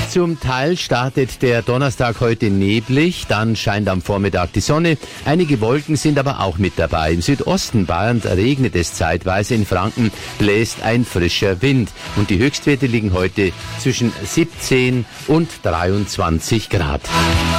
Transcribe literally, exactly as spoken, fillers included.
Zum Teil startet der Donnerstag heute neblig, dann scheint am Vormittag die Sonne. Einige Wolken sind aber auch mit dabei. Im Südosten Bayerns regnet es zeitweise, in Franken bläst ein frischer Wind. Und die Höchstwerte liegen heute zwischen siebzehn und dreiundzwanzig Grad.